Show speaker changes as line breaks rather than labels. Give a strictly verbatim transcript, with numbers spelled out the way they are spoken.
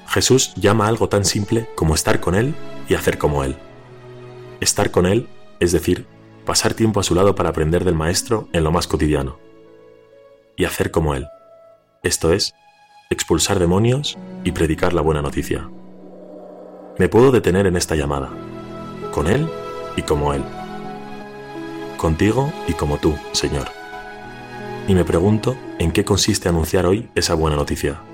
Jesús llama a algo tan simple como estar con Él y hacer como Él. Estar con Él, es decir, pasar tiempo a su lado para aprender del Maestro en lo más cotidiano. Y hacer como Él, esto es, expulsar demonios y predicar la buena noticia. Me puedo detener en esta llamada, con Él y como Él. Contigo y como tú, Señor. Y me pregunto en qué consiste anunciar hoy esa buena noticia.